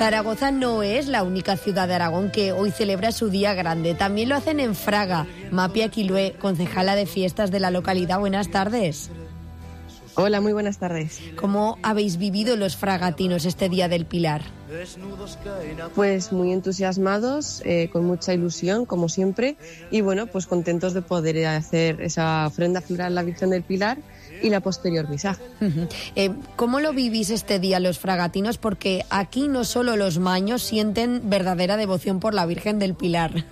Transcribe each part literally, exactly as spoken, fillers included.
Zaragoza no es la única ciudad de Aragón que hoy celebra su día grande. También lo hacen en Fraga. Mapi Aquilue, concejala de fiestas de la localidad. Buenas tardes. Hola, muy buenas tardes. ¿Cómo habéis vivido los fragatinos este Día del Pilar? Pues muy entusiasmados, eh, con mucha ilusión, como siempre, y bueno, pues contentos de poder hacer esa ofrenda floral a la Virgen del Pilar y la posterior misa. Uh-huh. Eh, ¿Cómo lo vivís este día los fragatinos? Porque aquí no solo los maños sienten verdadera devoción por la Virgen del Pilar.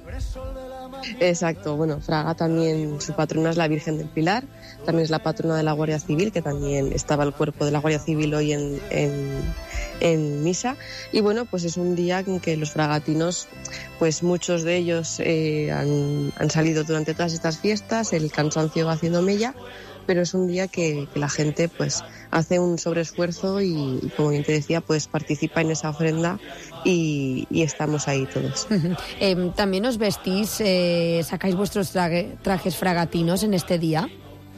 Exacto, bueno, Fraga también, su patrona es la Virgen del Pilar, también es la patrona de la Guardia Civil, que también estaba el cuerpo de la Guardia Civil hoy en, en, en misa, y bueno, pues es un día en que los fragatinos, pues muchos de ellos eh, han, han salido durante todas estas fiestas, el cansancio va haciendo mella, pero es un día que, que la gente pues hace un sobreesfuerzo y, y como bien te decía, pues participa en esa ofrenda y, y estamos ahí todos. Uh-huh. Eh, ¿También os vestís, eh, sacáis vuestros traje, trajes fragatinos en este día?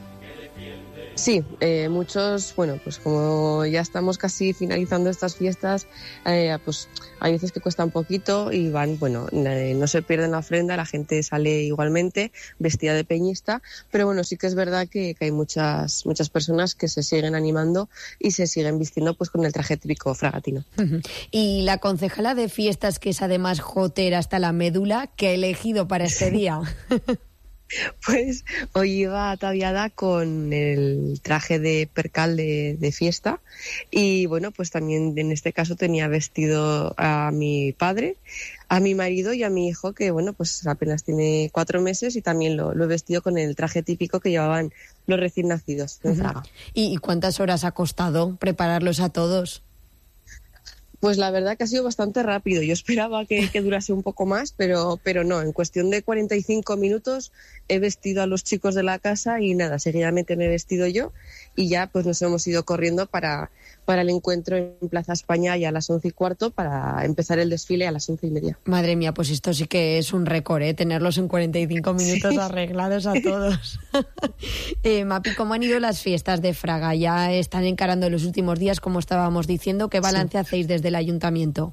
Sí, eh, muchos, bueno, pues como ya estamos casi finalizando estas fiestas, eh, pues hay veces que cuesta un poquito y van, bueno, eh, no se pierden la ofrenda, la gente sale igualmente vestida de peñista, pero bueno, sí que es verdad que, que hay muchas muchas personas que se siguen animando y se siguen vistiendo pues con el traje típico fragatino. Uh-huh. Y la concejala de fiestas, que es además jotera hasta la médula, ¿qué ha elegido para este día? Pues hoy iba ataviada con el traje de percal de, de fiesta y bueno, pues también en este caso tenía vestido a mi padre, a mi marido y a mi hijo, que bueno, pues apenas tiene cuatro meses y también lo, lo he vestido con el traje típico que llevaban los recién nacidos en Fraga. ¿Y cuántas horas ha costado prepararlos a todos? Pues la verdad que ha sido bastante rápido. Yo esperaba que, que durase un poco más, pero, pero no. En cuestión de cuarenta y cinco minutos he vestido a los chicos de la casa y nada, seguidamente me he vestido yo y ya pues nos hemos ido corriendo para, para el encuentro en Plaza España ya a las once y cuarto para empezar el desfile a las once y media. Madre mía, pues esto sí que es un récord, ¿eh? Tenerlos en cuarenta y cinco minutos sí. Arreglados a todos. eh, Mapi, ¿cómo han ido las fiestas de Fraga? Ya están encarando los últimos días, como estábamos diciendo. ¿Qué balance sí. hacéis desde el ayuntamiento?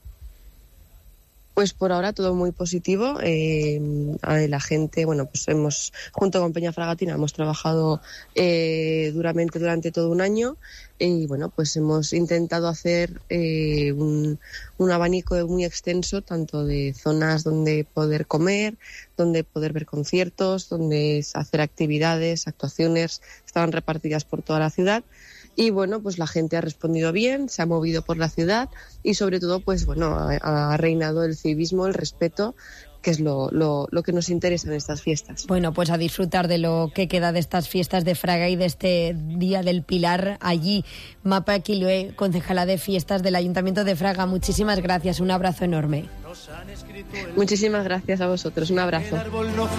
Pues por ahora todo muy positivo. Eh, la gente, bueno, pues hemos, junto con Peña Fragatina, hemos trabajado eh, duramente durante todo un año y bueno, pues hemos intentado hacer eh, un, un abanico muy extenso, tanto de zonas donde poder comer, donde poder ver conciertos, donde hacer actividades, actuaciones, estaban repartidas por toda la ciudad. Y bueno, pues la gente ha respondido bien, se ha movido por la ciudad y sobre todo, pues bueno, ha, ha reinado el civismo, el respeto, que es lo, lo, lo que nos interesa en estas fiestas. Bueno, pues a disfrutar de lo que queda de estas fiestas de Fraga y de este Día del Pilar allí. Mapi Aquilue, concejala de fiestas del Ayuntamiento de Fraga, muchísimas gracias, un abrazo enorme. Muchísimas gracias a vosotros, un abrazo.